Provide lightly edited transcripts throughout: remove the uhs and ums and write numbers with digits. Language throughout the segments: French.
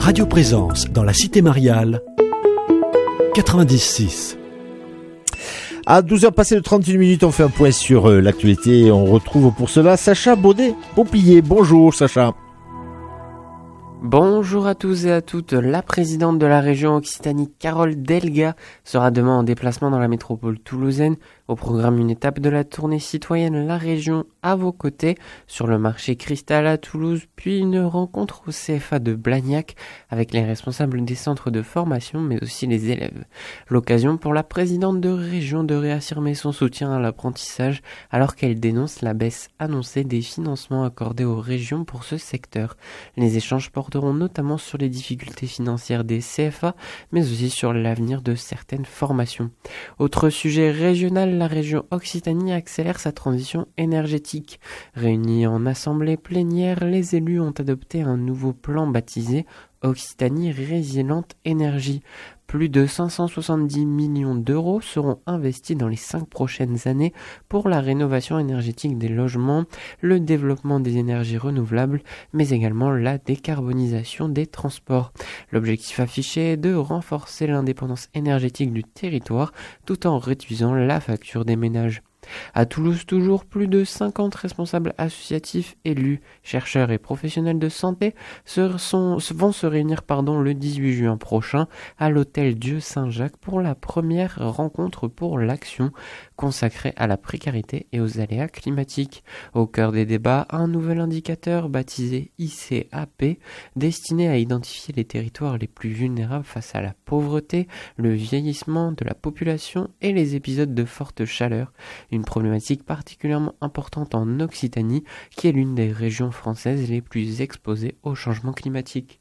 Radio Présence dans la Cité Mariale, 90.6. À 12h passées de 31 minutes, on fait un point sur l'actualité. On retrouve pour cela Sacha Baudet-Pompillier. Bonjour Sacha. Bonjour à tous et à toutes. La présidente de la région Occitanie, Carole Delga, sera demain en déplacement dans la métropole toulousaine. Au programme, une étape de la tournée citoyenne La Région à vos côtés sur le marché Cristal à Toulouse, puis une rencontre au CFA de Blagnac avec les responsables des centres de formation, mais aussi les élèves. L'occasion pour la présidente de région de réaffirmer son soutien à l'apprentissage alors qu'elle dénonce la baisse annoncée des financements accordés aux régions pour ce secteur. Les échanges porteront notamment sur les difficultés financières des CFA, mais aussi sur l'avenir de certaines formations. Autre sujet régional, la région Occitanie accélère sa transition énergétique. Réunis en assemblée plénière, les élus ont adopté un nouveau plan baptisé Occitanie Résiliente Énergie. Plus de 570 millions d'euros seront investis dans les 5 prochaines années pour la rénovation énergétique des logements, le développement des énergies renouvelables, mais également la décarbonisation des transports. L'objectif affiché est de renforcer l'indépendance énergétique du territoire tout en réduisant la facture des ménages. À Toulouse toujours, plus de 50 responsables associatifs, élus, chercheurs et professionnels de santé vont se réunir le 18 juin prochain à l'hôtel Dieu Saint-Jacques pour la première rencontre pour l'action consacrée à la précarité et aux aléas climatiques. Au cœur des débats, un nouvel indicateur baptisé ICAP destiné à identifier les territoires les plus vulnérables face à la pauvreté, le vieillissement de la population et les épisodes de forte chaleur. Une problématique particulièrement importante en Occitanie, qui est l'une des régions françaises les plus exposées au changement climatique.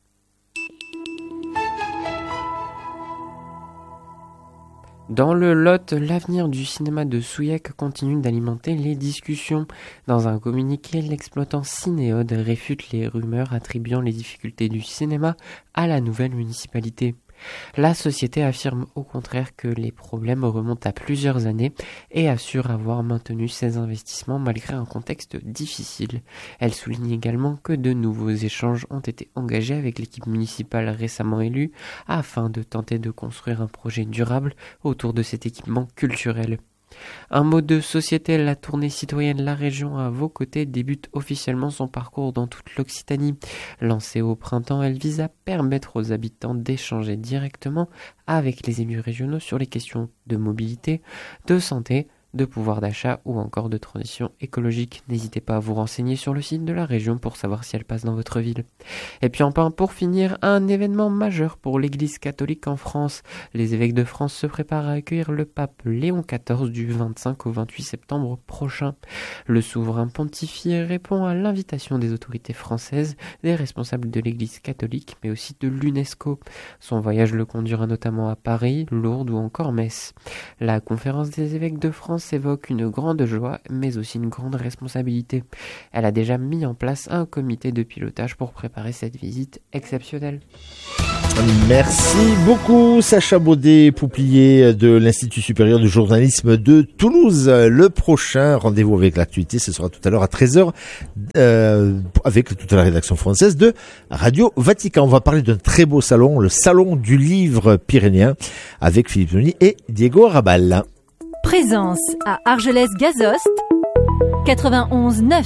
Dans le Lot, l'avenir du cinéma de Souillac continue d'alimenter les discussions. Dans un communiqué, l'exploitant Cinéode réfute les rumeurs attribuant les difficultés du cinéma à la nouvelle municipalité. La société affirme au contraire que les problèmes remontent à plusieurs années et assure avoir maintenu ses investissements malgré un contexte difficile. Elle souligne également que de nouveaux échanges ont été engagés avec l'équipe municipale récemment élue afin de tenter de construire un projet durable autour de cet équipement culturel. Un mot de société, la tournée citoyenne La Région à vos côtés débute officiellement son parcours dans toute l'Occitanie. Lancée au printemps, elle vise à permettre aux habitants d'échanger directement avec les élus régionaux sur les questions de mobilité, de santé, de pouvoir d'achat ou encore de transition écologique. N'hésitez pas à vous renseigner sur le site de la région pour savoir si elle passe dans votre ville. Et puis enfin, pour finir, un événement majeur pour l'Église catholique en France. Les évêques de France se préparent à accueillir le pape Léon XIV du 25 au 28 septembre prochain. Le souverain pontifié répond à l'invitation des autorités françaises, des responsables de l'Église catholique, mais aussi de l'UNESCO. Son voyage le conduira notamment à Paris, Lourdes ou encore Metz. La conférence des évêques de France évoque une grande joie, mais aussi une grande responsabilité. Elle a déjà mis en place un comité de pilotage pour préparer cette visite exceptionnelle. Merci beaucoup Sacha Baudet-Pompillier de l'Institut supérieur du journalisme de Toulouse. Le prochain rendez-vous avec l'actualité, ce sera tout à l'heure à 13h avec toute la rédaction française de Radio Vatican. On va parler d'un très beau salon, le Salon du livre pyrénéen, avec Philippe Noni et Diego Arrabal. Présence à Argelès-Gazost, 91.9.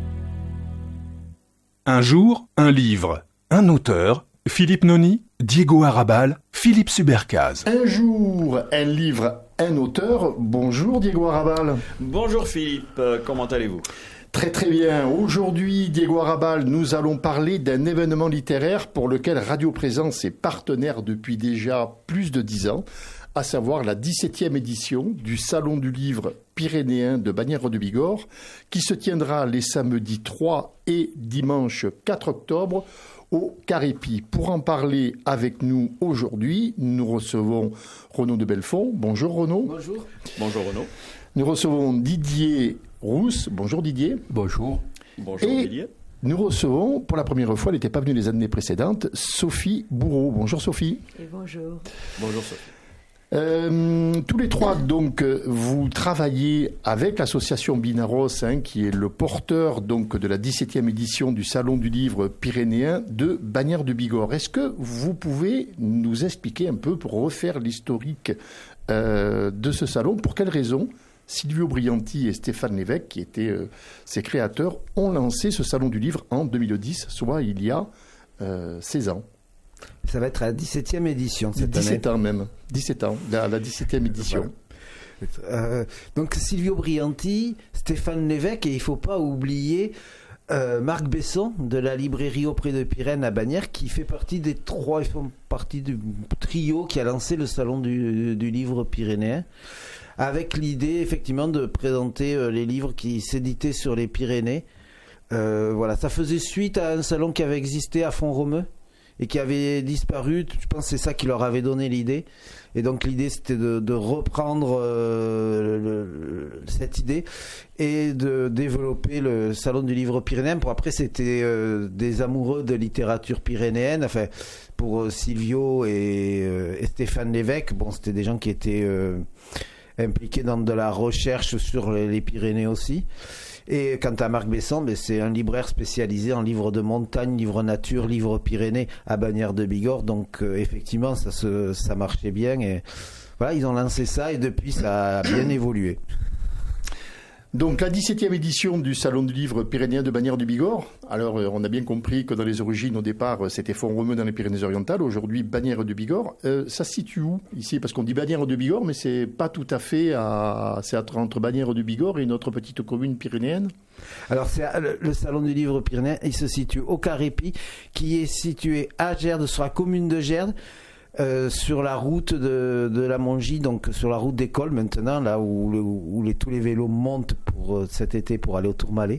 Un jour, un livre, un auteur, Philippe Noni, Diego Arrabal, Philippe Subercaz. Un jour, un livre, un auteur. Bonjour Diego Arrabal. Bonjour Philippe, comment allez-vous ? Très très bien. Aujourd'hui, Diego Arrabal, nous allons parler d'un événement littéraire pour lequel Radio Présence est partenaire depuis déjà plus de 10 ans, à savoir la 17e édition du Salon du livre pyrénéen de Bagnères-de-Bigorre, qui se tiendra les samedis 3 et dimanche 4 octobre au Carépi. Pour en parler avec nous aujourd'hui, nous recevons Renaud de Belfond. Bonjour Renaud. Bonjour. Bonjour Renaud. Nous recevons Didier Rousse. Bonjour Didier. Bonjour. Bonjour Didier. Nous recevons, pour la première fois, elle n'était pas venue les années précédentes, Sophie Bourreau. Bonjour Sophie. Et bonjour. Bonjour Sophie. Tous les trois, donc, vous travaillez avec l'association Binaros, qui est le porteur donc de la 17e édition du Salon du Livre pyrénéen de Bagnères de Bigorre. Est-ce que vous pouvez nous expliquer un peu, pour refaire l'historique de ce salon, pour quelles raisons Silvio Brianti et Stéphane Lévesque, qui étaient ses créateurs, ont lancé ce Salon du Livre en 2010, soit il y a 16 ans. Ça va être la 17e édition cette 17 année. ans même. 17 ans, la 17e édition. Donc Silvio Brianti, Stéphane Lévesque, et il ne faut pas oublier Marc Besson de la librairie Auprès de Pyrène à Bagnères, qui fait partie des trois, ils font partie du trio qui a lancé le salon du livre pyrénéen, avec l'idée effectivement de présenter les livres qui s'éditaient sur les Pyrénées. Voilà, ça faisait suite à un salon qui avait existé à Font-Romeu et qui avait disparu. Je pense que c'est ça qui leur avait donné l'idée. Et donc l'idée c'était de reprendre cette idée et de développer le salon du livre pyrénéen. Pour après, c'était des amoureux de littérature pyrénéenne. Enfin, pour Silvio et Stéphane Lévesque, bon, c'était des gens qui étaient impliqués dans de la recherche sur les Pyrénées aussi. Et quant à Marc Besson, c'est un libraire spécialisé en livres de montagne, livres nature, livres Pyrénées à Bagnères de Bigorre. Donc effectivement, ça marchait bien. Et voilà, ils ont lancé ça et depuis, ça a bien évolué. Donc la 17e édition du Salon du Livre pyrénéen de Bagnères du Bigorre. Alors on a bien compris que dans les origines, au départ, c'était Font-Romeu dans les Pyrénées-Orientales. Aujourd'hui, Bagnères du Bigorre. Ça se situe où ici? Parce qu'on dit Bagnères du Bigorre, mais c'est pas tout à fait c'est entre Bagnères du Bigorre et une autre petite commune pyrénéenne. Alors c'est le Salon du Livre pyrénéen. Il se situe au Carépi, qui est situé à Gerde, sur la commune de Gerde. Sur la route de la Mongie, donc sur la route d'école maintenant, là où tous les vélos montent pour cet été pour aller au Tourmalet.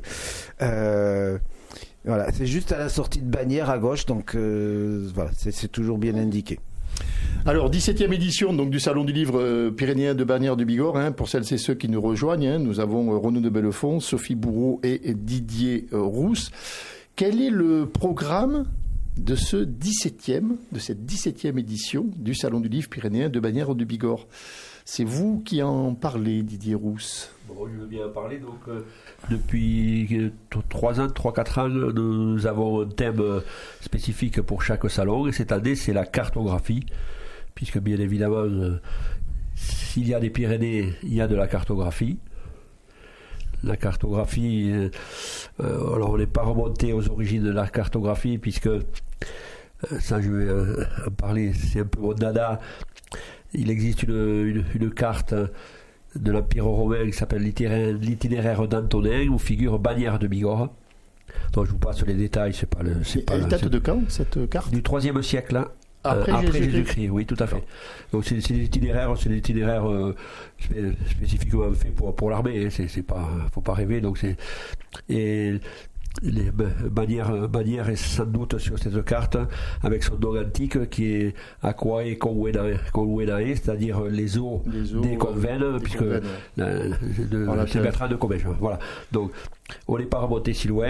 Voilà, c'est juste à la sortie de Bagnères à gauche, donc voilà, c'est toujours bien indiqué. Alors, 17e édition donc, du Salon du Livre pyrénéen de Bagnères du Bigorre. Pour celles et ceux qui nous rejoignent, nous avons Renaud de Bellefond, Sophie Bourreau et Didier Rousse. Quel est le programme de cette 17e édition du Salon du Livre pyrénéen de Bagnères du Bigorre? C'est vous qui en parlez, Didier Rousse. Bon, je veux bien en parler. Donc, depuis 3-4 ans, nous avons un thème spécifique pour chaque salon. Et cette année, c'est la cartographie. Puisque, bien évidemment, s'il y a des Pyrénées, il y a de la cartographie. La cartographie, alors on n'est pas remonté aux origines de la cartographie, puisque, ça je vais en parler, c'est un peu mon dada. Il existe une carte de l'Empire romain qui s'appelle l'itinéraire d'Antonin, où figure Bagnères de Bigorre. Donc je vous passe les détails, c'est pas le. Elle date de quand, cette carte? Du IIIe siècle, hein. Après Jésus-Christ, oui, tout à fait. Donc c'est des itinéraires spécifiquement faits pour l'armée. C'est pas, faut pas rêver. Donc et les Bagnères est sans doute sur cette carte avec son nom antique qui est Aquae Convenae, c'est-à-dire les eaux des Convennes, puisque c'est Bertrand de Comminges. Voilà. Donc on n'est pas remonté si loin.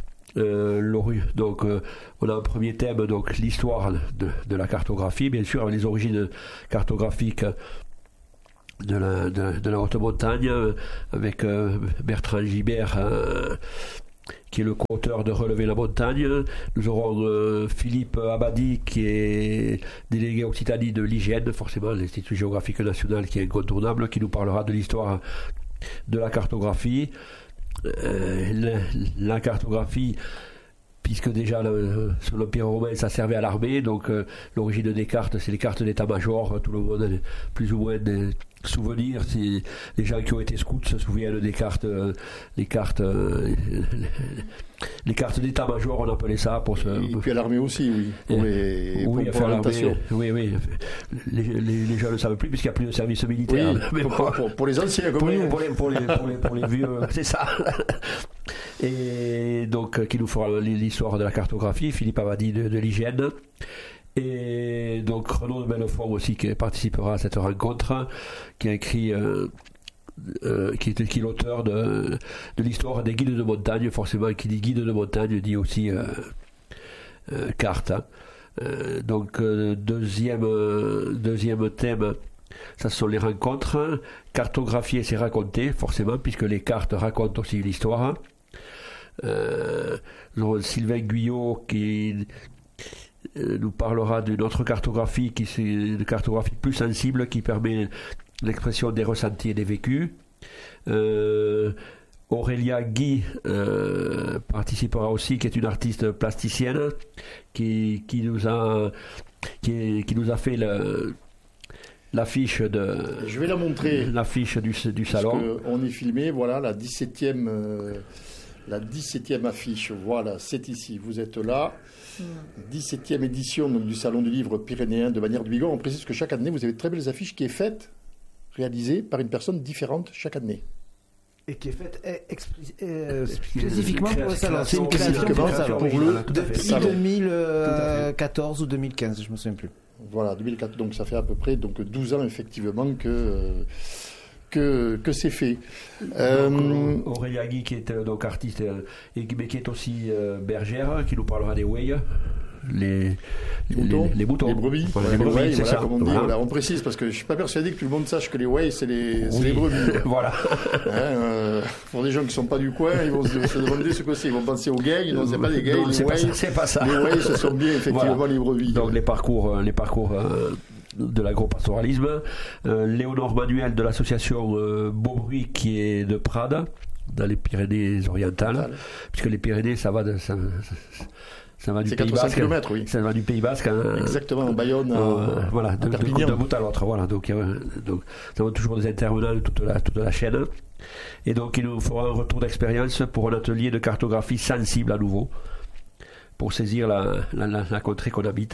Donc on a un premier thème, donc l'histoire de la cartographie, bien sûr, les origines cartographiques de la haute montagne, avec Bertrand Gibert, qui est le co-auteur de Relever la montagne. Nous aurons Philippe Abadi, qui est délégué Occitanie de l'IGN, forcément l'Institut géographique national, qui est incontournable, qui nous parlera de l'histoire de la cartographie. La cartographie, puisque déjà sur l'Empire romain ça servait à l'armée, donc l'origine des cartes, c'est les cartes d'état-major. Tout le monde a plus ou moins des souvenirs. Si les gens qui ont été scouts se souviennent des cartes, les cartes d'état-major, on appelait ça pour se. Et puis à l'armée aussi, oui. Pour l'orientation. Oui. Les gens ne le savent plus puisqu'il n'y a plus de service militaire. Oui, mais pour les anciens, comme pour les vieux, c'est ça. Et donc, qui nous fera l'histoire de la cartographie, Philippe Abadi de l'IGN. Et donc Renaud de Bellefond aussi qui participera à cette rencontre, qui a écrit, qui est l'auteur de l'histoire des guides de montagne. Forcément, qui dit guide de montagne dit aussi carte. Donc deuxième thème, Ça, ce sont les rencontres. Cartographier, c'est raconter, forcément, puisque les cartes racontent aussi l'histoire. Sylvain Guyot qui nous parlera d'une autre cartographie, qui c'est une cartographie plus sensible, qui permet l'expression des ressentis et des vécus. Aurélia Guy participera aussi, qui est une artiste plasticienne, qui nous a fait l'affiche de. Je vais la montrer. L'affiche du salon. On est filmé, voilà la 17e affiche. Voilà, c'est ici. Vous êtes là. 17e édition donc, du Salon du Livre Pyrénéen de Bagnères du Bigorre. On précise que chaque année, vous avez de très belles affiches qui est faite, réalisée par une personne différente chaque année. Et qui est faite spécifiquement pour le salon. C'est une création pour le salon. Depuis 2014 ou 2015, je ne me souviens plus. Voilà, 2004. Donc ça fait à peu près 12 ans effectivement que c'est fait. Aurélia Guy, qui est donc artiste mais qui est aussi bergère, qui nous parlera des whey. Les moutons, les brebis, voilà, les brebis, c'est ça. Comme on dit, voilà, on précise parce que je suis pas persuadé que tout le monde sache que les whey c'est les brebis. Voilà. Pour des gens qui sont pas du coin, ils vont se demander ce que c'est. Ils vont penser aux gays, non, c'est pas des gays. Non, c'est pas ça. Les whey, ce sont bien effectivement voilà. Les brebis. Donc les parcours de l'agropastoralisme. Léonore Manuel de l'association Beaubruit, qui est de Prades, dans les Pyrénées-Orientales, puisque les Pyrénées, ça va du Pays Basque. Km, oui. Ça va du Pays Basque. Exactement, en Bayonne. Voilà, d'un bout à l'autre. Voilà, donc nous avons toujours des intervenants de toute la chaîne. Et donc, il nous fera un retour d'expérience pour un atelier de cartographie sensible à nouveau, pour saisir la contrée qu'on habite.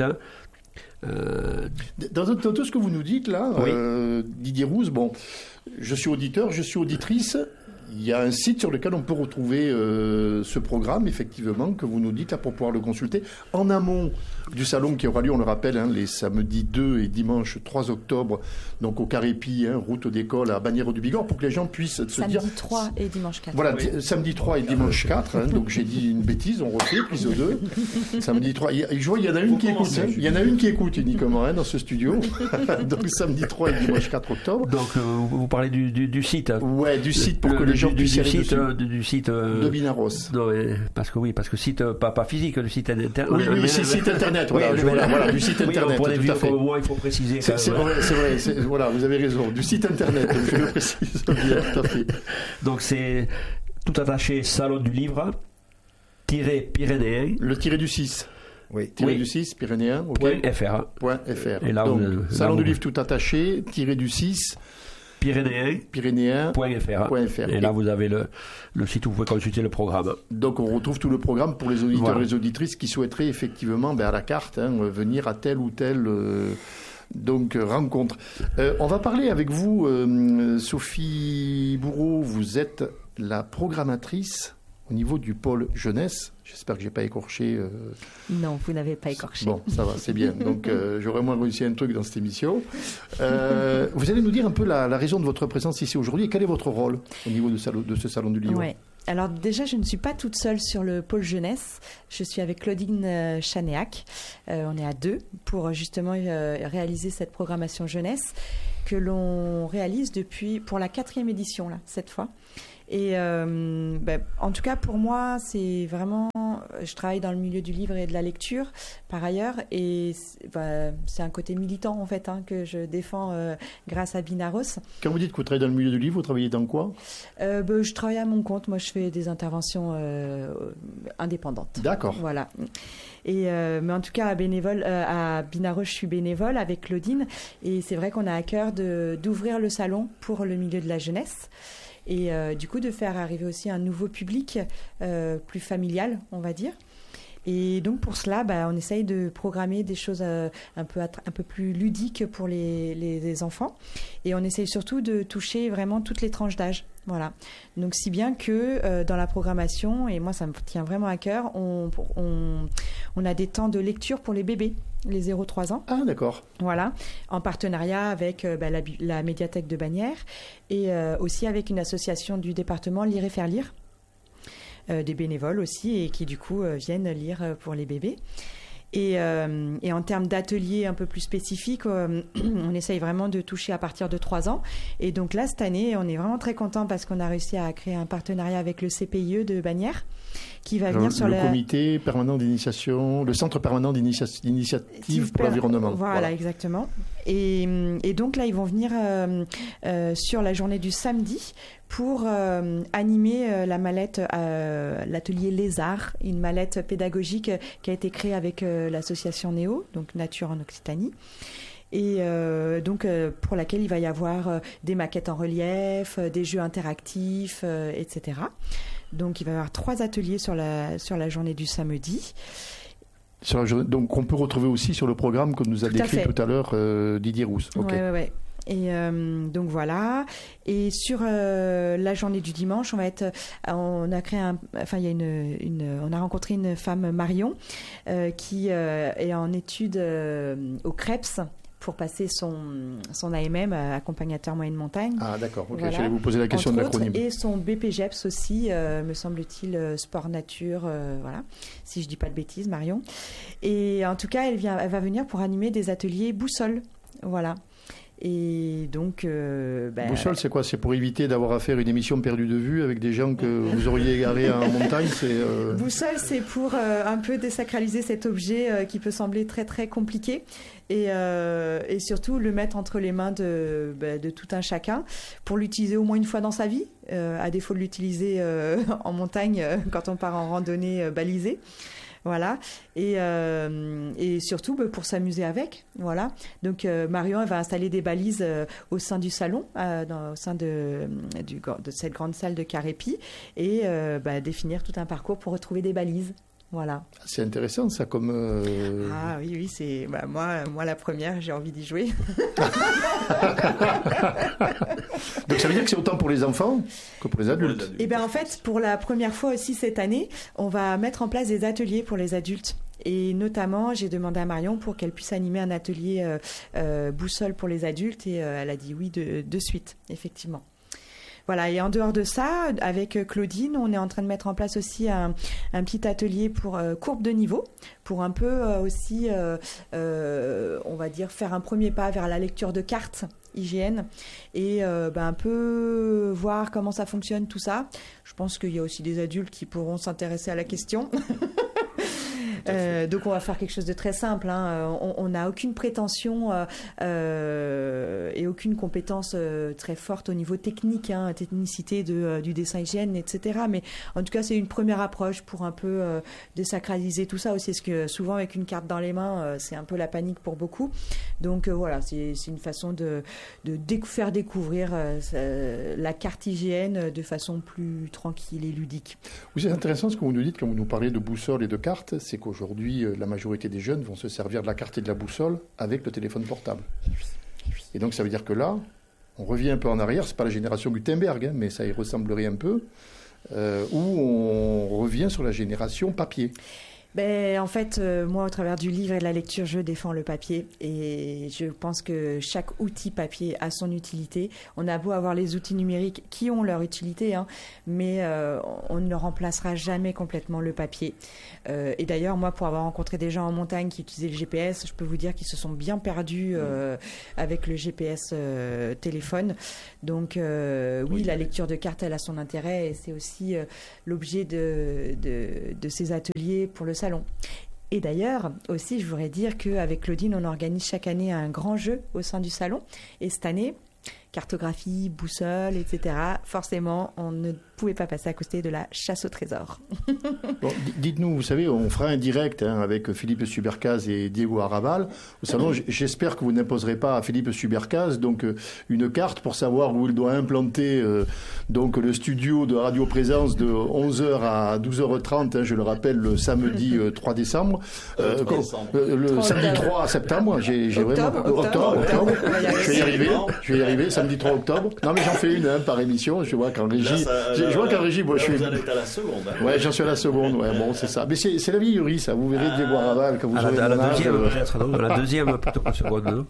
Dans tout ce que vous nous dites là, oui. Didier Rouz, bon, je suis auditeur, je suis auditrice. Il y a un site sur lequel on peut retrouver ce programme, effectivement, que vous nous dites là pour pouvoir le consulter. En amont du salon qui aura lieu, on le rappelle, les samedis 2 et dimanche 3 octobre, donc au Carépi, route d'école à Bagnères du Bigorre, pour que les gens puissent se dire... Samedi 3 et dimanche 4. Voilà, samedi 3 et dimanche 4, donc j'ai dit une bêtise, on refait, prise 2. Samedi 3, je vois, il y en a une qui écoute, il y en a une qui écoute uniquement dans ce studio. Donc samedi 3 et dimanche 4 octobre. Donc vous parlez du site. Ouais, du site pour que les gens puissent du site de Binaros. Non, parce que site pas physique, le site internet. Oui, c'est site internet. Voilà, du site internet. Pour les vieux comme moi, il faut préciser. C'est vrai. Voilà, vous avez raison. Du site internet, donc je le précise bien, tout à fait. Donc c'est tout attaché salon du livre Pyrénéen. Le tiré du 6. Oui. Tiré du 6, Pyrénéen. Okay. .fr. Et là, donc, salon du livre tout attaché, tiré du 6. Pyrénéen.fr. Et là, vous avez le site où vous pouvez consulter le programme. Donc, on retrouve tout le programme pour les auditeurs et les auditrices qui souhaiteraient effectivement, à la carte, venir à telle ou telle rencontre. On va parler avec vous, Sophie Bourreau. Vous êtes la programmatrice au niveau du pôle jeunesse. J'espère que j'ai pas écorché. Non, vous n'avez pas écorché. Bon, ça va, c'est bien. Donc, j'aurais moins réussi un truc dans cette émission. Vous allez nous dire un peu la raison de votre présence ici aujourd'hui et quel est votre rôle au niveau de ce salon du livre. Ouais. Alors déjà, je ne suis pas toute seule sur le pôle jeunesse. Je suis avec Claudine Chanéac. On est à 2 pour justement réaliser cette programmation jeunesse que l'on réalise pour la 4e édition là, cette fois. Et en tout cas, pour moi, c'est vraiment... Je travaille dans le milieu du livre et de la lecture, par ailleurs, et c'est un côté militant, en fait, que je défends grâce à Binaros. Quand vous dites que vous travaillez dans le milieu du livre, vous travaillez dans quoi ? Je travaille à mon compte. Moi, je fais des interventions indépendantes. D'accord. Voilà. Et mais en tout cas, à Binaros, je suis bénévole avec Claudine, et c'est vrai qu'on a à cœur d'ouvrir le salon pour le milieu de la jeunesse. Et du coup de faire arriver aussi un nouveau public plus familial, on va dire. Et donc pour cela, on essaye de programmer des choses un peu plus ludiques pour les enfants. Et on essaye surtout de toucher vraiment toutes les tranches d'âge. Voilà. Donc si bien que dans la programmation, et moi ça me tient vraiment à cœur, on a des temps de lecture pour les bébés, les 0-3 ans. Ah d'accord. Voilà, en partenariat avec la médiathèque de Bagnères et aussi avec une association du département Lire et Faire Lire, des bénévoles aussi, et qui du coup viennent lire pour les bébés. Et en termes d'ateliers un peu plus spécifiques, on essaye vraiment de toucher à partir de 3 ans. Et donc là, cette année, on est vraiment très content parce qu'on a réussi à créer un partenariat avec le CPIE de Bagnères, qui va venir sur le comité permanent d'initiation, le centre permanent d'initiative pour l'environnement. Voilà, exactement. Et donc là, ils vont venir sur la journée du samedi pour animer la mallette, l'atelier Lézard, une mallette pédagogique qui a été créée avec l'association Néo, donc Nature en Occitanie. Et donc pour laquelle il va y avoir des maquettes en relief, des jeux interactifs, etc. Donc il va y avoir 3 ateliers sur la journée du samedi. Donc on peut retrouver aussi sur le programme que nous a décrit tout à l'heure Didier Rousse. Okay. Ouais. Et donc voilà. Et sur la journée du dimanche, on a rencontré une femme, Marion, qui est en études au CREPS pour passer son AMM, accompagnateur moyenne montagne. Ah d'accord, ok. Voilà. J'allais vous poser la question de l'acronyme. Et son BPGEPS aussi, me semble-t-il, sport nature, voilà, si je dis pas de bêtises, Marion. Et en tout cas, elle va venir pour animer des ateliers boussole, voilà. Et donc, boussole, c'est quoi? C'est pour éviter d'avoir à faire une émission perdue de vue avec des gens que vous auriez égarés en montagne. Boussole, c'est pour un peu désacraliser cet objet qui peut sembler très très compliqué et surtout le mettre entre les mains de tout un chacun pour l'utiliser au moins une fois dans sa vie, à défaut de l'utiliser en montagne quand on part en randonnée balisée. Voilà, et surtout pour s'amuser avec, voilà. Donc Marion, elle va installer des balises au sein du salon, au sein de cette grande salle de Carépi, et définir tout un parcours pour retrouver des balises. Voilà. C'est intéressant ça comme... Ah oui, c'est moi la première, j'ai envie d'y jouer. Donc ça veut dire que c'est autant pour les enfants que pour les adultes. Et bien en fait, pour la première fois aussi cette année, on va mettre en place des ateliers pour les adultes. Et notamment, j'ai demandé à Marion pour qu'elle puisse animer un atelier boussole pour les adultes et elle a dit oui de suite, effectivement. Voilà, et en dehors de ça, avec Claudine, on est en train de mettre en place aussi un petit atelier pour courbe de niveau, pour un peu aussi, on va dire, faire un premier pas vers la lecture de cartes IGN et un peu voir comment ça fonctionne tout ça. Je pense qu'il y a aussi des adultes qui pourront s'intéresser à la question. Donc on va faire quelque chose de très simple, hein. On n'a aucune prétention et aucune compétence très forte au niveau technique, hein, technicité du dessin hygiène, etc. Mais en tout cas c'est une première approche pour un peu désacraliser tout ça aussi, parce que souvent avec une carte dans les mains c'est un peu la panique pour beaucoup. Donc voilà, c'est une façon de faire découvrir la carte hygiène de façon plus tranquille et ludique. Oui, c'est intéressant ce que vous nous dites quand vous nous parlez de boussole et de carte, c'est qu'aujourd'hui, la majorité des jeunes vont se servir de la carte et de la boussole avec le téléphone portable. Et donc, ça veut dire que là, on revient un peu en arrière. C'est pas la génération Gutenberg, hein, mais ça y ressemblerait un peu, où on revient sur la génération papier. En fait, moi, au travers du livre et de la lecture, je défends le papier et je pense que chaque outil papier a son utilité. On a beau avoir les outils numériques qui ont leur utilité, hein, mais on ne remplacera jamais complètement le papier. Et d'ailleurs, moi, pour avoir rencontré des gens en montagne qui utilisaient le GPS, je peux vous dire qu'ils se sont bien perdus avec le GPS téléphone. Donc, oui, la lecture de cartes, elle a son intérêt et c'est aussi l'objet de ces ateliers pour le salon. Et d'ailleurs, aussi, je voudrais dire qu'avec Claudine, on organise chaque année un grand jeu au sein du salon. Et cette année, cartographie, boussole, etc. Forcément, on ne pouvait pas passer à côté de la chasse au trésor. Bon, dites-nous, vous savez, on fera un direct avec Philippe Subercaz et Diego Arrabal au salon. J'espère que vous n'imposerez pas à Philippe Subercaz donc une carte pour savoir où il doit implanter donc le studio de Radio Présence de 11h à 12h30. Hein, je le rappelle, le samedi 3 décembre. Le samedi 3 septembre. Octobre. Je vais y arriver. Samedi 3 octobre. Non, mais j'en fais une par émission. Je vois qu'en régie. Je vois qu'en régie, moi, je suis. Vous en êtes à la seconde. Hein. Ouais, j'en suis à la seconde. Ouais, bon, c'est ça. Mais c'est la vieillerie, ça. Vous verrez Diego Arrabal quand vous aurez la deuxième plutôt que la seconde.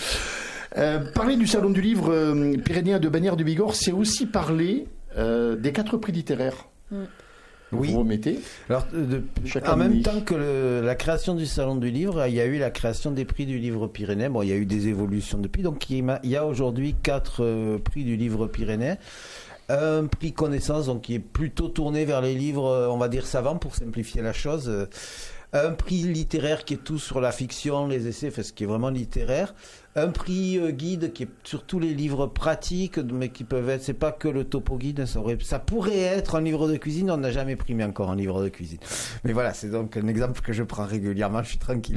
Parler du salon du livre pyrénéen de Bagnères du Bigorre, c'est aussi parler des 4 prix littéraires. Oui. Vous remettez. Alors, en même temps que la création du Salon du Livre, il y a eu la création des prix du Livre Pyrénées. Bon, il y a eu des évolutions depuis. Donc, il y a aujourd'hui 4 prix du Livre Pyrénées. Un prix connaissance, donc qui est plutôt tourné vers les livres, on va dire savants, pour simplifier la chose. Un prix littéraire qui est tout sur la fiction, les essais, ce qui est vraiment littéraire. Un prix guide qui est sur tous les livres pratiques, mais qui peuvent être, c'est pas que le topo guide, ça pourrait être un livre de cuisine, on n'a jamais primé encore un livre de cuisine. Mais voilà, c'est donc un exemple que je prends régulièrement, je suis tranquille.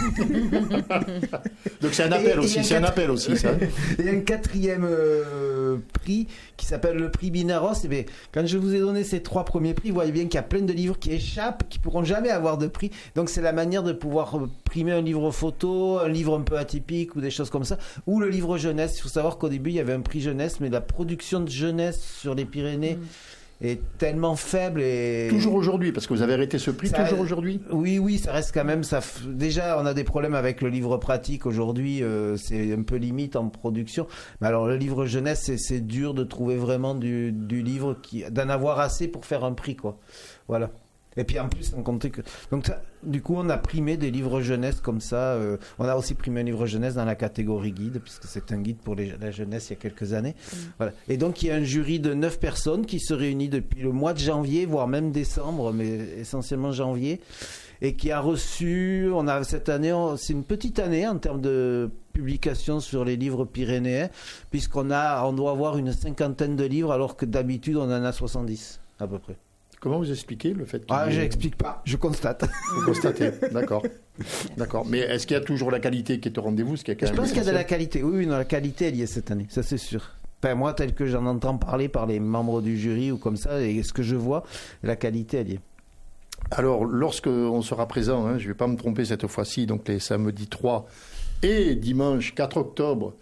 Donc c'est un appel aussi, c'est un appel aussi, ça. Et un 4e prix qui s'appelle le prix Binaros. Et bien, quand je vous ai donné ces 3 premiers prix, vous voyez bien qu'il y a plein de livres qui échappent, qui pourront jamais avoir de prix. Donc c'est la manière de pouvoir primer un livre photo, un livre un peu atypique ou des choses comme ça, ou le livre jeunesse. Il faut savoir qu'au début il y avait un prix jeunesse, mais la production de jeunesse sur les Pyrénées est tellement faible. Et toujours aujourd'hui, parce que vous avez arrêté ce prix, toujours aujourd'hui. Oui, ça reste quand même. Déjà, on a des problèmes avec le livre pratique aujourd'hui. C'est un peu limite en production. Mais alors, le livre jeunesse, c'est dur de trouver vraiment du livre d'en avoir assez pour faire un prix, quoi. Voilà. Et puis en plus, on comptait que. Donc, du coup, on a primé des livres jeunesse comme ça. On a aussi primé un livre jeunesse dans la catégorie guide, puisque c'est un guide pour la jeunesse il y a quelques années. Voilà. Et donc, il y a un jury de 9 personnes qui se réunit depuis le mois de janvier, voire même décembre, mais essentiellement janvier, et qui a reçu. Cette année, c'est une petite année en termes de publication sur les livres pyrénéens, puisqu'on doit avoir une 50aine de livres, alors que d'habitude, on en a 70 à peu près. Comment vous expliquez le fait je n'explique pas, je constate. Vous constatez, d'accord. Mais est-ce qu'il y a toujours la qualité qui est au rendez-vous? Je pense qu'il y a de la qualité, oui, la qualité elle y est cette année, ça c'est sûr. Enfin, moi, tel que j'en entends parler par les membres du jury ou comme ça, et ce que je vois, la qualité elle y est. Alors, lorsqu'on sera présent, je ne vais pas me tromper cette fois-ci, donc les samedis 3 et dimanche 4 octobre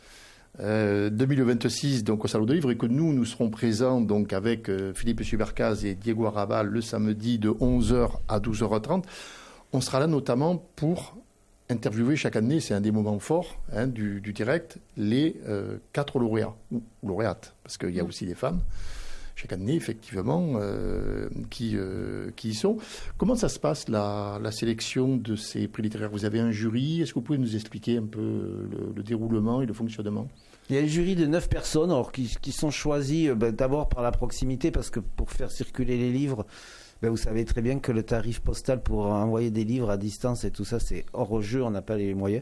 2026, donc au Salon de Livre, et que nous serons présents donc avec Philippe Subercaz et Diego Arrabal le samedi de 11h à 12h30. On sera là notamment pour interviewer chaque année, c'est un des moments forts du direct, les 4 lauréats, ou lauréates, parce qu'il y a aussi des femmes chaque année, effectivement, qui y sont. Comment ça se passe, la sélection de ces prix littéraires? Vous avez un jury. Est-ce que vous pouvez nous expliquer un peu le déroulement et le fonctionnement? Il y a un jury de 9 personnes qui sont choisies d'abord par la proximité, parce que pour faire circuler les livres, vous savez très bien que le tarif postal pour envoyer des livres à distance et tout ça, c'est hors jeu, on n'a pas les moyens.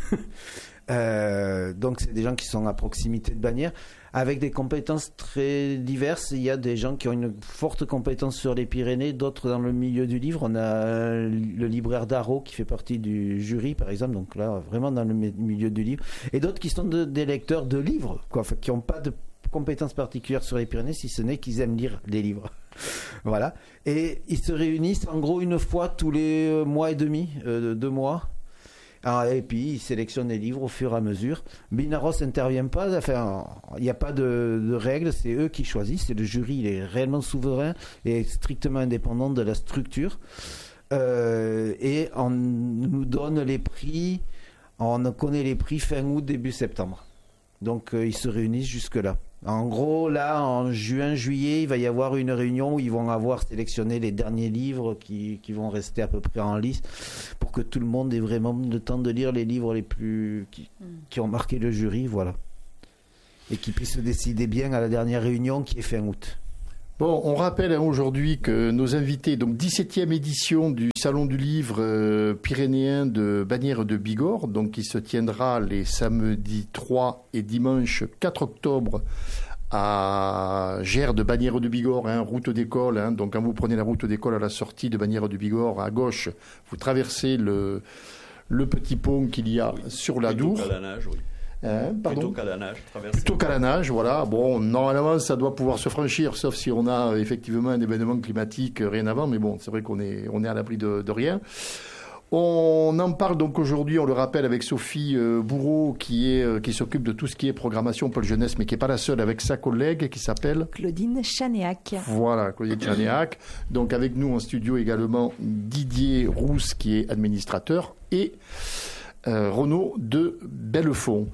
Donc c'est des gens qui sont à proximité de Bagnères, avec des compétences très diverses. Il y a des gens qui ont une forte compétence sur les Pyrénées, d'autres dans le milieu du livre. On a le libraire d'Arro qui fait partie du jury, par exemple, donc là vraiment dans le milieu du livre, et d'autres qui sont des lecteurs de livres, qui n'ont pas de compétences particulières sur les Pyrénées, si ce n'est qu'ils aiment lire les livres. Voilà. Et ils se réunissent en gros une fois tous les mois et demi, 2 mois. Et puis ils sélectionnent les livres au fur et à mesure. Binaros n'intervient pas, enfin il n'y a pas de règles, c'est eux qui choisissent, c'est le jury, il est réellement souverain et strictement indépendant de la structure. Et on nous donne les prix, on connaît les prix fin août, début septembre. Donc ils se réunissent jusque-là. En gros, là, en juin, juillet, il va y avoir une réunion où ils vont avoir sélectionné les derniers livres qui vont rester à peu près en liste, pour que tout le monde ait vraiment le temps de lire les livres les plus qui ont marqué le jury, voilà. Et qui puissent se décider bien à la dernière réunion qui est fin août. Bon, on rappelle aujourd'hui que nos invités, donc 17e édition du Salon du Livre pyrénéen de Bagnères de Bigorre, donc qui se tiendra les samedis 3 et dimanche 4 octobre à Gers de Bagnères de Bigorre, route d'école. Donc quand vous prenez la route d'école à la sortie de Bagnères de Bigorre, à gauche, vous traversez le petit pont qu'il y a sur la Dour. Plutôt qu'à la nage. Plutôt qu'à la nage, voilà. Bon, normalement, ça doit pouvoir se franchir, sauf si on a effectivement un événement climatique rien avant. Mais bon, c'est vrai qu'on est à l'abri de rien. On en parle donc aujourd'hui, on le rappelle, avec Sophie Bourreau, qui s'occupe de tout ce qui est programmation Pôle Jeunesse, mais qui n'est pas la seule, avec sa collègue qui s'appelle Claudine Chanéac. Voilà, Claudine Chanéac. Donc avec nous en studio également Didier Rousse, qui est administrateur, et Renaud de Bellefond.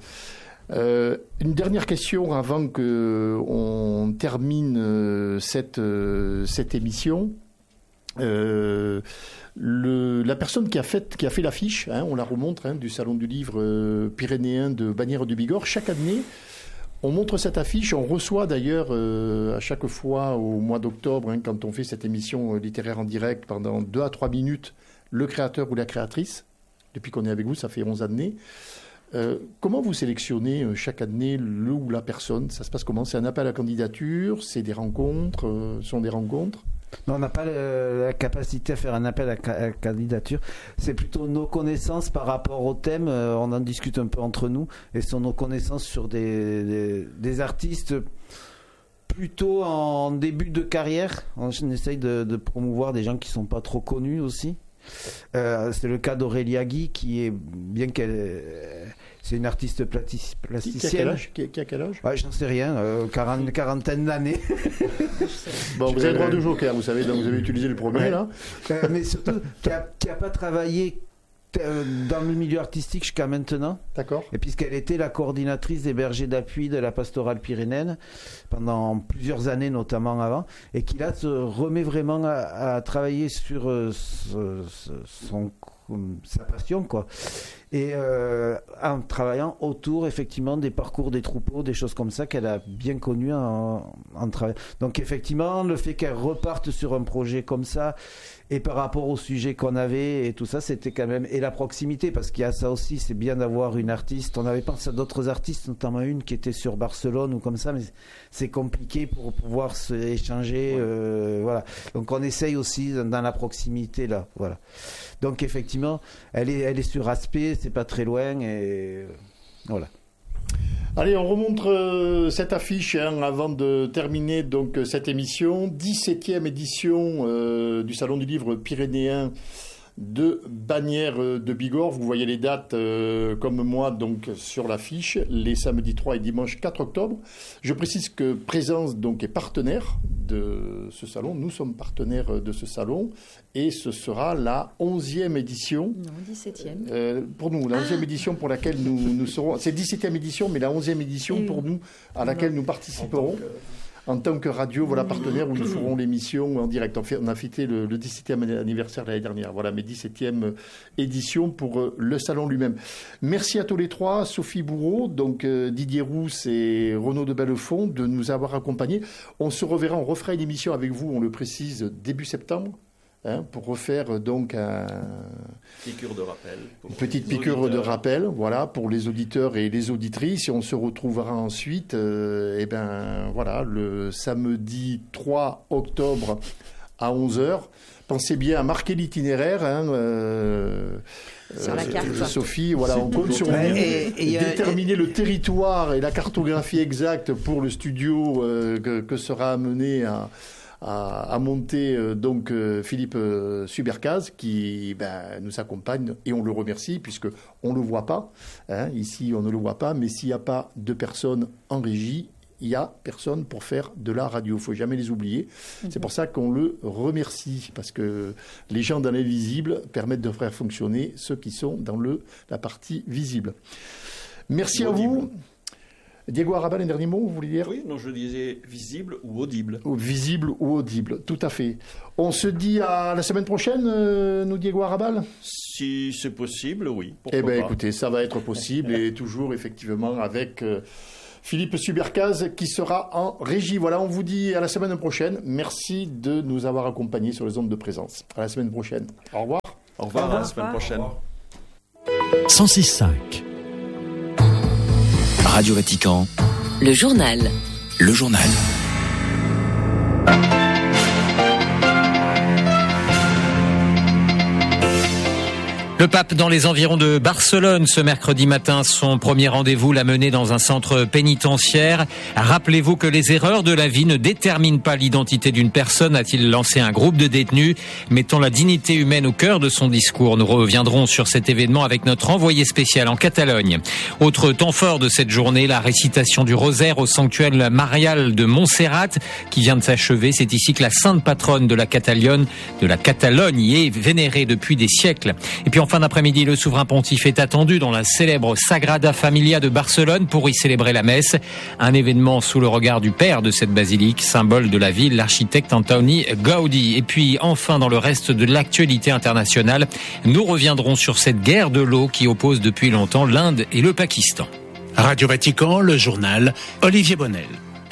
Une dernière question avant que on termine cette émission. La personne qui a fait l'affiche, on la remontre, du Salon du Livre pyrénéen de Bagnères de Bigorre, chaque année, on montre cette affiche. On reçoit d'ailleurs à chaque fois au mois d'octobre, quand on fait cette émission littéraire en direct pendant 2 à 3 minutes, le créateur ou la créatrice. Depuis qu'on est avec vous, ça fait 11 années. Comment vous sélectionnez chaque année le ou la personne? Ça se passe comment? C'est un appel à candidature? C'est des rencontres? Sont des rencontres? Non, on n'a pas la capacité à faire un appel à candidature. C'est plutôt nos connaissances par rapport au thème. On en discute un peu entre nous. Et ce sont nos connaissances sur des artistes plutôt en début de carrière. On essaye de promouvoir des gens qui ne sont pas trop connus aussi. C'est le cas d'Aurélia Guy, qui est, bien qu'elle... c'est une artiste plasticienne. Qui a quel âge? J'en sais rien, quarantaine d'années. Bon, vous avez le droit de joker, vous savez, donc vous avez utilisé le premier, là. Mais surtout, qui n'a pas travaillé dans le milieu artistique jusqu'à maintenant. D'accord. Et puisqu'elle était la coordinatrice des bergers d'appui de la pastorale pyrénéenne pendant plusieurs années, notamment avant, et qui là se remet vraiment à travailler sur sa passion, quoi. Et en travaillant autour effectivement des parcours des troupeaux, des choses comme ça qu'elle a bien connues en travaillant. Donc effectivement, le fait qu'elle reparte sur un projet comme ça, et par rapport au sujet qu'on avait et tout ça, c'était quand même... Et la proximité, parce qu'il y a ça aussi, c'est bien d'avoir une artiste. On avait pensé à d'autres artistes, notamment une qui était sur Barcelone ou comme ça, mais c'est compliqué pour pouvoir échanger. Voilà. Donc on essaye aussi dans la proximité, là. Voilà. Donc effectivement, elle est sur Aspect, c'est pas très loin, et voilà. Allez, on remontre cette affiche avant de terminer donc cette émission. 17e édition du Salon du Livre pyrénéen de Bagnères de Bigorre. Vous voyez les dates comme moi donc sur l'affiche, les samedis 3 et dimanche 4 octobre. Je précise que Présence donc est partenaire de ce salon. Nous sommes partenaires de ce salon et ce sera la 11e édition. Non, 17e. Pour nous, la 11e édition pour laquelle nous serons... C'est 17e édition, mais la 11e édition pour nous, à laquelle nous participerons. En tant que radio, voilà, partenaire, où nous ferons l'émission en direct. On a fêté le 17e anniversaire l'année dernière. Voilà, mais 17e édition pour le salon lui-même. Merci à tous les trois, Sophie Bourreau, donc Didier Rousse et Renaud de Bellefond, de nous avoir accompagnés. On se reverra, on refera une émission avec vous, on le précise, début septembre. Pour refaire donc piqûre de rappel. Une petite piqûre de rappel, voilà, pour les auditeurs et les auditrices. Et on se retrouvera ensuite, voilà, le samedi 3 octobre à 11h. Pensez bien à marquer l'itinéraire, sur la carte. Sophie, voilà, on compte sur vous. Déterminer le territoire et la cartographie exacte pour le studio que sera amené à monter donc Philippe Subercaz qui nous accompagne et on le remercie puisque on le voit pas ici on ne le voit pas, mais s'il n'y a pas de personnes en régie, il n'y a personne pour faire de la radio, il ne faut jamais les oublier. C'est pour ça qu'on le remercie, parce que les gens dans l'invisible permettent de faire fonctionner ceux qui sont dans la partie visible. Merci à vous. Diego Arrabal, un dernier mot, vous voulez dire? Oui, non, je disais visible ou audible. Visible ou audible, tout à fait. On se dit à la semaine prochaine, nous, Diego Arrabal? Si c'est possible, oui. Pourquoi pas. Écoutez, ça va être possible et toujours, effectivement, avec Philippe Subercaz qui sera en régie. Voilà, on vous dit à la semaine prochaine. Merci de nous avoir accompagnés sur les ondes de Présence. À la semaine prochaine. Au revoir. Au revoir, à la semaine prochaine. 106.5 Radio Vatican. Le journal. Le journal. Le pape dans les environs de Barcelone ce mercredi matin. Son premier rendez-vous l'a mené dans un centre pénitentiaire. Rappelez-vous que les erreurs de la vie ne déterminent pas l'identité d'une personne, a-t-il lancé un groupe de détenus, mettant la dignité humaine au cœur de son discours. Nous reviendrons sur cet événement avec notre envoyé spécial en Catalogne. Autre temps fort de cette journée, la récitation du rosaire au sanctuaire marial de Montserrat qui vient de s'achever. C'est ici que la sainte patronne de la Catalogne y est vénérée depuis des siècles. Et puis enfin, fin d'après-midi, le souverain pontife est attendu dans la célèbre Sagrada Familia de Barcelone pour y célébrer la messe. Un événement sous le regard du père de cette basilique, symbole de la ville, l'architecte Antoni Gaudi. Et puis enfin, dans le reste de l'actualité internationale, nous reviendrons sur cette guerre de l'eau qui oppose depuis longtemps l'Inde et le Pakistan. Radio Vatican, le journal, Olivier Bonnel.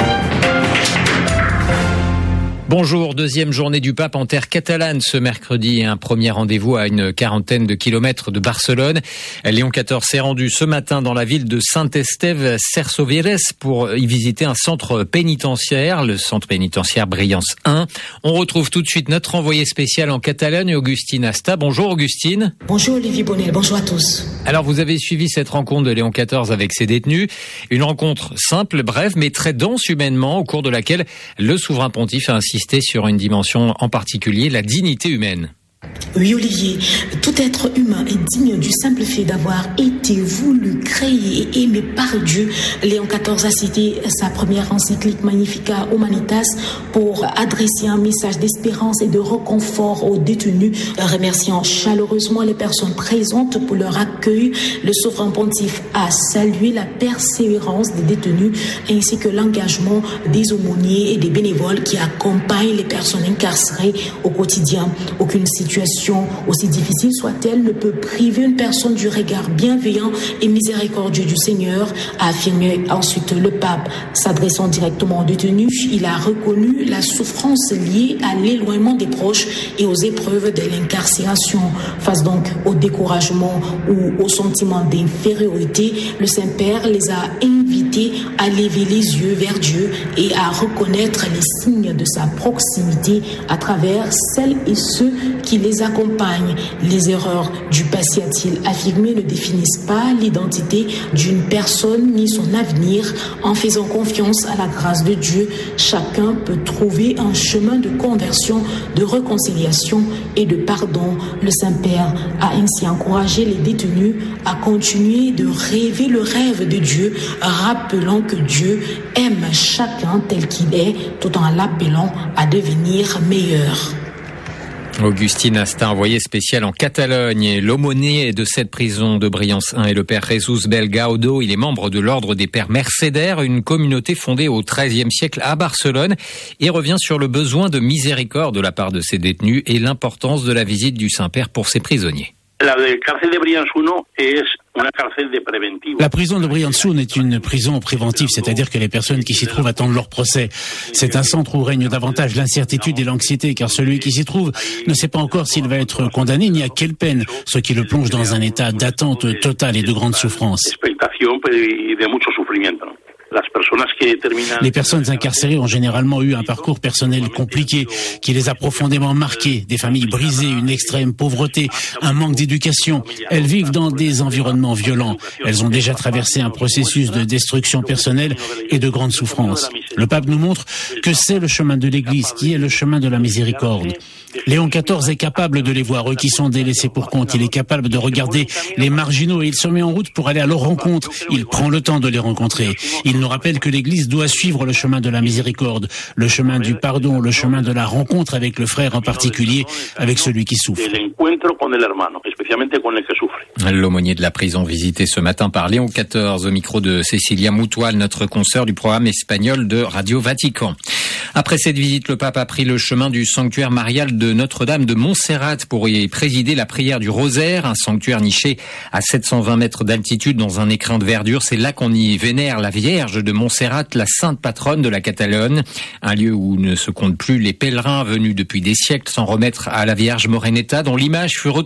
Bonjour, deuxième journée du pape en terre catalane ce mercredi. Un premier rendez-vous à une quarantaine de kilomètres de Barcelone. Léon XIV s'est rendu ce matin dans la ville de Saint-Esteve Cersoveres pour y visiter un centre pénitentiaire, le centre pénitentiaire Briance 1. On retrouve tout de suite notre envoyé spécial en Catalogne, Augustine Asta. Bonjour Augustine. Bonjour Olivier Bonnel, bonjour à tous. Alors vous avez suivi cette rencontre de Léon XIV avec ses détenus. Une rencontre simple, brève, mais très dense humainement, au cours de laquelle le souverain pontife a insisté sur une dimension en particulier, la dignité humaine. Oui Olivier, tout être humain est digne du simple fait d'avoir été voulu, créé et aimé par Dieu. Léon XIV a cité sa première encyclique Magnificat Humanitas pour adresser un message d'espérance et de réconfort aux détenus, remerciant chaleureusement les personnes présentes pour leur accueil. Le souverain pontife a salué la persévérance des détenus ainsi que l'engagement des aumôniers et des bénévoles qui accompagnent les personnes incarcérées au quotidien. Aucune situation aussi difficile soit-elle ne peut priver une personne du regard bienveillant et miséricordieux du Seigneur, a affirmé ensuite le pape. S'adressant directement aux détenus, il a reconnu la souffrance liée à l'éloignement des proches et aux épreuves de l'incarcération. Face donc au découragement ou au sentiment d'infériorité, le Saint-Père les a invités à lever les yeux vers Dieu et à reconnaître les signes de sa proximité à travers celles et ceux qui les accompagnent. Les erreurs du passé, a-t-il affirmé, ne définissent pas l'identité d'une personne ni son avenir. En faisant confiance à la grâce de Dieu, chacun peut trouver un chemin de conversion, de réconciliation et de pardon. Le Saint-Père a ainsi encouragé les détenus à continuer de rêver le rêve de Dieu, rappelant que Dieu aime chacun tel qu'il est, tout en l'appelant à devenir meilleur. Augustine Asta, envoyé spécial en Catalogne, et l'aumônier de cette prison de Briance 1 est le père Jesus Belgaudo. Il est membre de l'ordre des pères mercédaires, une communauté fondée au XIIIe siècle à Barcelone, et revient sur le besoin de miséricorde de la part de ses détenus et l'importance de la visite du Saint-Père pour ses prisonniers. La prison de Briance 1 est une prison préventive, c'est-à-dire que les personnes qui s'y trouvent attendent leur procès. C'est un centre où règne davantage l'incertitude et l'anxiété, car celui qui s'y trouve ne sait pas encore s'il va être condamné ni à quelle peine, ce qui le plonge dans un état d'attente totale et de grande souffrance. Les personnes incarcérées ont généralement eu un parcours personnel compliqué qui les a profondément marquées. Des familles brisées, une extrême pauvreté, un manque d'éducation. Elles vivent dans des environnements violents. Elles ont déjà traversé un processus de destruction personnelle et de grande souffrance. Le pape nous montre que c'est le chemin de l'Église qui est le chemin de la miséricorde. Léon XIV est capable de les voir, eux qui sont délaissés pour compte. Il est capable de regarder les marginaux et il se met en route pour aller à leur rencontre. Il prend le temps de les rencontrer. Il nous rappelle que l'Église doit suivre le chemin de la miséricorde, le chemin du pardon, le chemin de la rencontre avec le frère, en particulier avec celui qui souffre. L'aumônier de la prison visité ce matin par Léon XIV au micro de Cécilia Mutual, notre consoeur du programme espagnol de Radio Vatican. Après cette visite, le pape a pris le chemin du sanctuaire marial de Notre-Dame de Montserrat pour y présider la prière du rosaire, un sanctuaire niché à 720 mètres d'altitude dans un écrin de verdure. C'est là qu'on y vénère la Vierge de Montserrat, la sainte patronne de la Catalogne, un lieu où ne se comptent plus les pèlerins venus depuis des siècles s'en remettre à la Vierge Moreneta, dont l'image fut retrouvée